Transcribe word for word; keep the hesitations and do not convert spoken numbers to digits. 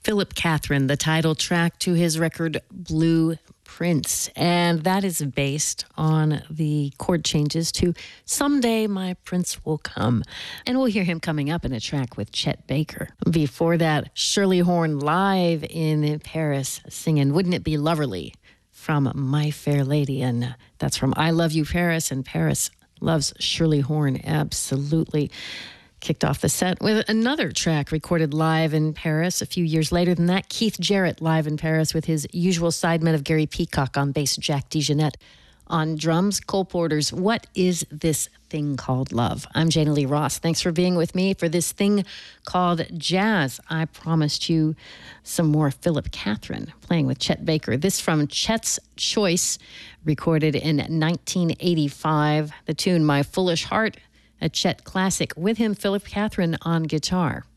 Philip Catherine, the title track to his record Blue Prince. And that is based on the chord changes to Someday My Prince Will Come. And we'll hear him coming up in a track with Chet Baker. Before that, Shirley Horn live in Paris singing Wouldn't It Be Loverly from My Fair Lady. And that's from I Love You, Paris. And Paris loves Shirley Horn, absolutely. Kicked off the set with another track recorded live in Paris a few years later than that. Keith Jarrett live in Paris with his usual sidemen of Gary Peacock on bass, Jack DeJohnette on drums. Cole Porter's What Is This Thing Called Love? I'm Jana Lee Ross. Thanks for being with me for this thing called jazz. I promised you some more Philip Catherine playing with Chet Baker. This from Chet's Choice, recorded in nineteen eighty-five. The tune My Foolish Heart, a Chet classic. With him, Philip Catherine on guitar.